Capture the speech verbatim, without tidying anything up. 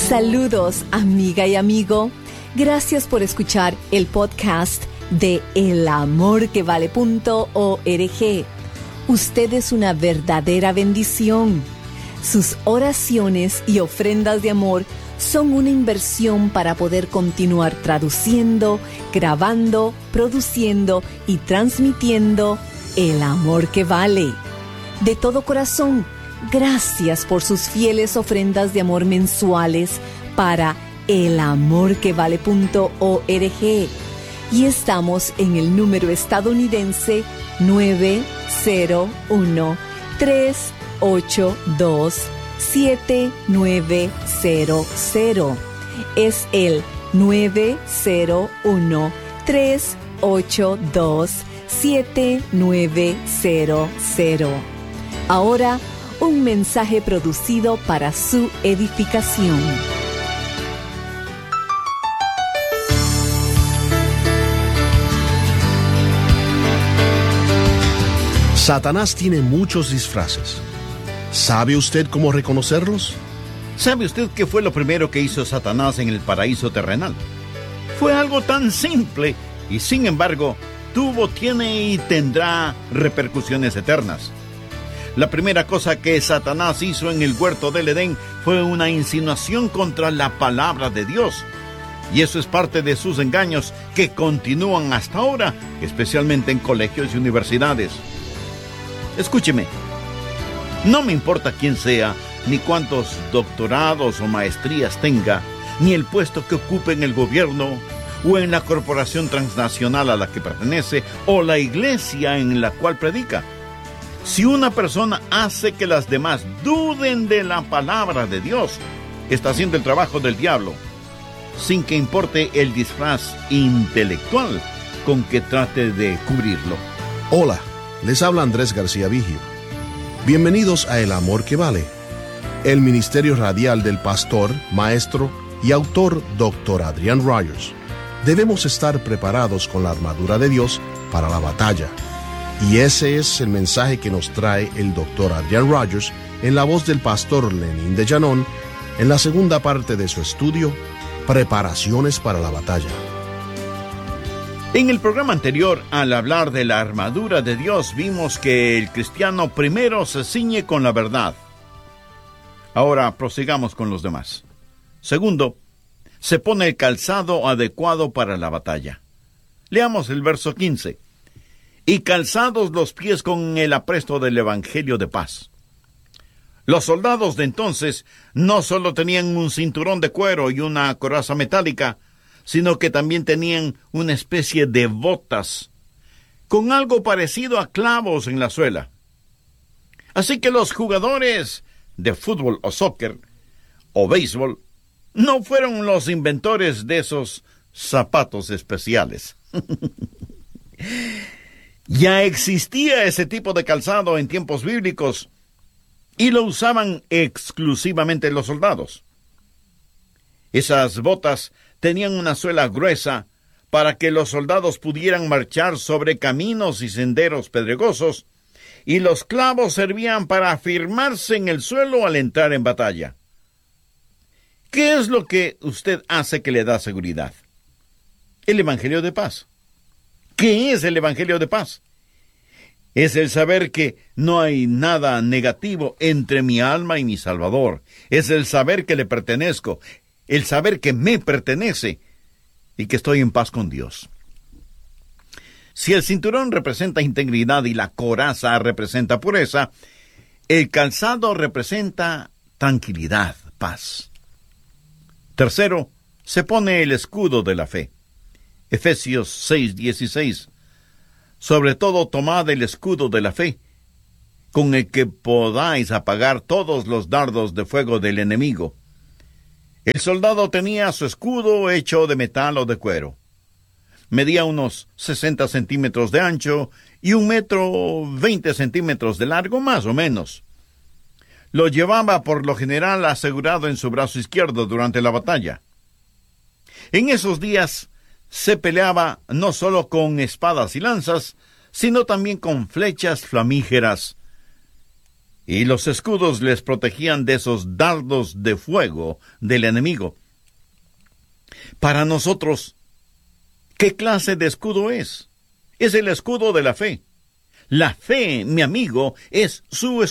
Saludos, amiga y amigo. Gracias por escuchar el podcast de el amor que vale punto org. Usted es una verdadera bendición. Sus oraciones y ofrendas de amor son una inversión para poder continuar traduciendo, grabando, produciendo y transmitiendo el amor que vale. De todo corazón, gracias por sus fieles ofrendas de amor mensuales para el amor que vale punto org. Y estamos en el número estadounidense nueve cero uno, tres ocho dos, siete nueve cero cero. Es el nueve cero uno, tres ocho dos, siete nueve cero cero. Ahora, un mensaje producido para su edificación. Satanás tiene muchos disfraces. ¿Sabe usted cómo reconocerlos? ¿Sabe usted qué fue lo primero que hizo Satanás en el paraíso terrenal? Fue algo tan simple y, sin embargo, tuvo, tiene y tendrá repercusiones eternas. La primera cosa que Satanás hizo en el huerto del Edén fue una insinuación contra la palabra de Dios. Y eso es parte de sus engaños que continúan hasta ahora, especialmente en colegios y universidades. Escúcheme, no me importa quién sea, ni cuántos doctorados o maestrías tenga, ni el puesto que ocupe en el gobierno o en la corporación transnacional a la que pertenece o la iglesia en la cual predica. Si una persona hace que las demás duden de la palabra de Dios, está haciendo el trabajo del diablo, sin que importe el disfraz intelectual con que trate de cubrirlo. Hola, les habla Andrés García Vigio. Bienvenidos a El Amor que Vale, el ministerio radial del pastor, maestro y autor doctor Adrian Rogers. Debemos estar preparados con la armadura de Dios para la batalla. Y ese es el mensaje que nos trae el doctor Adrian Rogers en la voz del pastor Lenín de Llanón en la segunda parte de su estudio, Preparaciones para la Batalla. En el programa anterior, al hablar de la armadura de Dios, vimos que el cristiano primero se ciñe con la verdad. Ahora prosigamos con los demás. Segundo, se pone el calzado adecuado para la batalla. Leamos el verso quince. Y calzados los pies con el apresto del evangelio de paz. Los soldados de entonces no solo tenían un cinturón de cuero y una coraza metálica, sino que también tenían una especie de botas, con algo parecido a clavos en la suela. Así que los jugadores de fútbol o soccer o béisbol no fueron los inventores de esos zapatos especiales. Ya existía ese tipo de calzado en tiempos bíblicos y lo usaban exclusivamente los soldados. Esas botas tenían una suela gruesa para que los soldados pudieran marchar sobre caminos y senderos pedregosos, y los clavos servían para afirmarse en el suelo al entrar en batalla. ¿Qué es lo que usted hace que le da seguridad? El Evangelio de paz. ¿Qué es el Evangelio de paz? Es el saber que no hay nada negativo entre mi alma y mi Salvador. Es el saber que le pertenezco, el saber que me pertenece y que estoy en paz con Dios. Si el cinturón representa integridad y la coraza representa pureza, el calzado representa tranquilidad, paz. Tercero, se pone el escudo de la fe. Efesios seis dieciséis. Sobre todo tomad el escudo de la fe, con el que podáis apagar todos los dardos de fuego del enemigo. El soldado tenía su escudo hecho de metal o de cuero. Medía unos sesenta centímetros de ancho y un metro veinte centímetros de largo, más o menos. Lo llevaba por lo general asegurado en su brazo izquierdo durante la batalla. En esos días se peleaba no solo con espadas y lanzas, sino también con flechas flamígeras. y los escudos les protegían de esos dardos de fuego del enemigo. Para nosotros, ¿qué clase de escudo es? Es el escudo de la fe. La fe, mi amigo, es su escudo.